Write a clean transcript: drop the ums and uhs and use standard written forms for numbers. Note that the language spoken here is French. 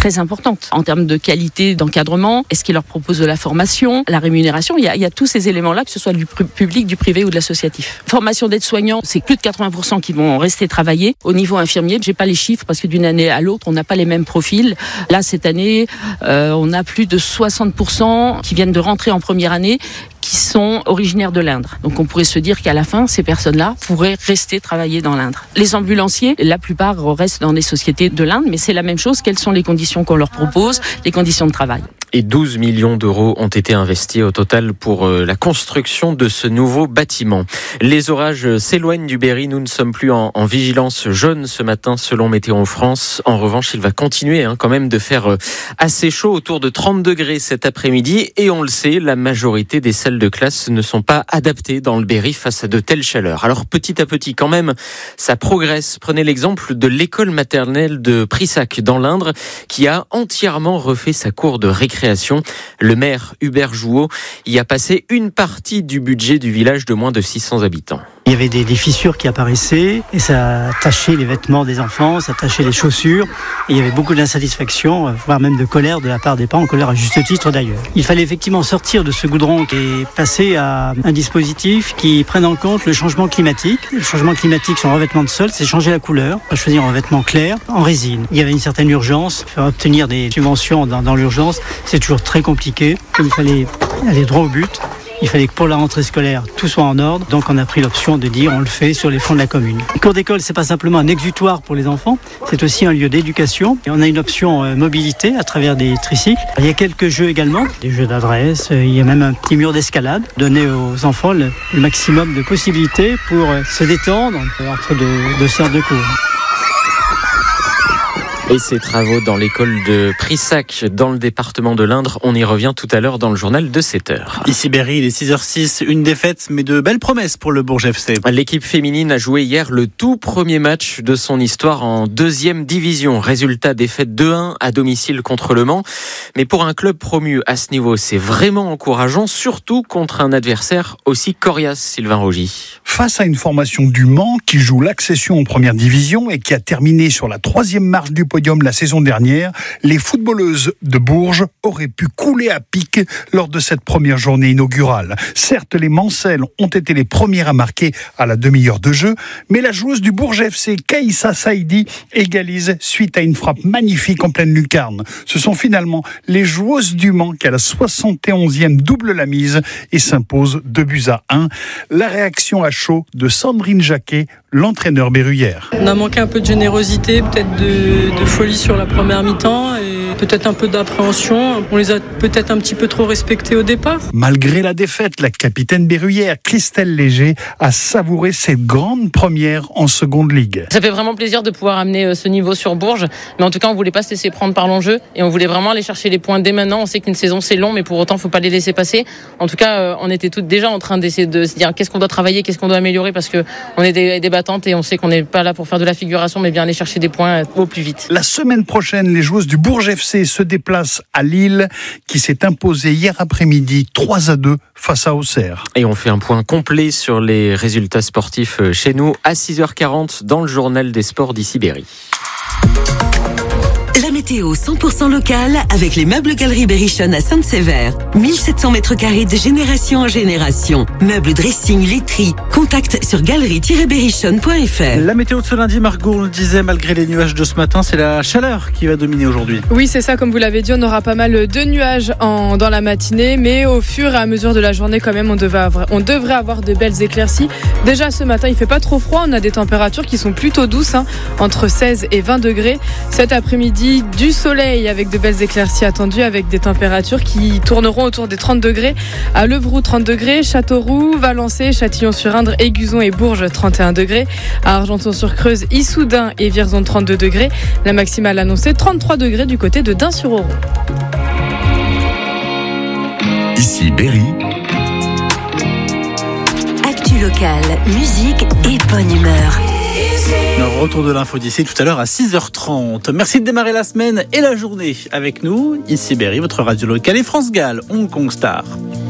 très importante en termes de qualité d'encadrement. Est-ce qu'ils leur proposent de la formation, la rémunération? Il y a tous ces éléments-là, que ce soit du public, du privé ou de l'associatif. Formation d'aide-soignants, c'est plus de 80% qui vont rester travailler. Au niveau infirmier, j'ai pas les chiffres parce que d'une année à l'autre, on n'a pas les mêmes profils. Là, cette année, on a plus de 60% qui viennent de rentrer en première année, qui sont originaires de l'Indre. Donc on pourrait se dire qu'à la fin, ces personnes-là pourraient rester travailler dans l'Indre. Les ambulanciers, la plupart restent dans des sociétés de l'Indre, mais c'est la même chose. Quelles sont les conditions qu'on leur propose, les conditions de travail? Et 12 millions d'euros ont été investis au total pour la construction de ce nouveau bâtiment. Les orages s'éloignent du Berry. Nous ne sommes plus en vigilance jaune ce matin selon Météo France. En revanche, il va continuer quand même de faire assez chaud, autour de 30 degrés cet après-midi. Et on le sait, la majorité des salles de classe ne sont pas adaptées dans le Berry face à de telles chaleurs. Alors petit à petit quand même, ça progresse. Prenez l'exemple de l'école maternelle de Prissac dans l'Indre qui a entièrement refait sa cour de récréation. Le maire Hubert Jouot y a passé une partie du budget du village de moins de 600 habitants. Il y avait des fissures qui apparaissaient et ça tachait les vêtements des enfants, ça tachait les chaussures. Et il y avait beaucoup d'insatisfaction, voire même de colère de la part des parents, en colère à juste titre d'ailleurs. Il fallait effectivement sortir de ce goudron et passer à un dispositif qui prenne en compte le changement climatique. Le changement climatique sur un revêtement de sol, c'est changer la couleur, choisir un revêtement clair en résine. Il y avait une certaine urgence, faire obtenir des subventions dans l'urgence, c'est toujours très compliqué. Il fallait aller droit au but. Il fallait que pour la rentrée scolaire, tout soit en ordre. Donc on a pris l'option de dire on le fait sur les fonds de la commune. Le cours d'école, c'est pas simplement un exutoire pour les enfants, c'est aussi un lieu d'éducation. Et on a une option mobilité à travers des tricycles. Il y a quelques jeux également, des jeux d'adresse. Il y a même un petit mur d'escalade. Donner aux enfants le maximum de possibilités pour se détendre entre deux séances de cours. Et ces travaux dans l'école de Prissac, dans le département de l'Indre, on y revient tout à l'heure dans le journal de 7h. Ici Berry, il est 6h06, une défaite, mais de belles promesses pour le Bourges FC. L'équipe féminine a joué hier le tout premier match de son histoire en 2e division. Résultat, défaite 2-1 à domicile contre Le Mans. Mais pour un club promu à ce niveau, c'est vraiment encourageant, surtout contre un adversaire aussi coriace, Sylvain Rogy. Face à une formation du Mans qui joue l'accession en première division et qui a terminé sur la 3e marche du podium la saison dernière, les footballeuses de Bourges auraient pu couler à pic lors de cette première journée inaugurale. Certes, les Mancelles ont été les premières à marquer à la demi-heure de jeu, mais la joueuse du Bourges FC, Kaïssa Saïdi, égalise suite à une frappe magnifique en pleine lucarne. Ce sont finalement les joueuses du Mans qui, à la 71e, doublent la mise et s'imposent 2-1. La réaction à chaud de Sandrine Jacquet, l'entraîneur berruyère. On a manqué un peu de générosité, peut-être de folie sur la première mi-temps et peut-être un peu d'appréhension. On les a peut-être un petit peu trop respectés au départ. Malgré la défaite, la capitaine berruyère, Christelle Léger, a savouré cette grande première en seconde ligue. Ça fait vraiment plaisir de pouvoir amener ce niveau sur Bourges, mais en tout cas on voulait pas se laisser prendre par l'enjeu et on voulait vraiment aller chercher les points dès maintenant. On sait qu'une saison c'est long, mais pour autant faut pas les laisser passer. En tout cas on était toutes déjà en train d'essayer de se dire qu'est-ce qu'on doit travailler, qu'est-ce qu'on doit améliorer, parce que on est des battantes et on sait qu'on n'est pas là pour faire de la figuration, mais bien aller chercher des points au plus vite. La semaine prochaine, les joueuses du Bourges FC se déplacent à Lille, qui s'est imposée hier après-midi 3-2 face à Auxerre. Et on fait un point complet sur les résultats sportifs chez nous à 6h40 dans le journal des sports d'Ici Berry. La météo 100% locale avec les meubles Galerie Berrichonne à Sainte-Sévère. 1700 mètres carrés de génération en génération. Meubles, dressing, literie. Contact sur galerie-berrichonne.fr. La météo de ce lundi, Margot, on le disait, malgré les nuages de ce matin, c'est la chaleur qui va dominer aujourd'hui. Oui, c'est ça, comme vous l'avez dit, on aura pas mal de nuages dans la matinée, mais au fur et à mesure de la journée, quand même, on devrait avoir de belles éclaircies. Déjà ce matin, il fait pas trop froid, on a des températures qui sont plutôt douces, entre 16 et 20 degrés. Cet après-midi, du soleil avec de belles éclaircies attendues, avec des températures qui tourneront autour des 30 degrés. À Levroux, 30 degrés, Châteauroux, Valençay, Châtillon-sur-Indre, Aiguzon et Bourges, 31 degrés. À Argenton-sur-Creuse, Issoudun et Vierzon, 32 degrés. La maximale annoncée, 33 degrés du côté de Dun-sur-Auron. Ici Berry. Actu locale, musique et bonne humeur. Retour de l'info d'ici tout à l'heure à 6h30. Merci de démarrer la semaine et la journée avec nous. Ici Berry, votre radio locale et France Gall, Hong Kong Star.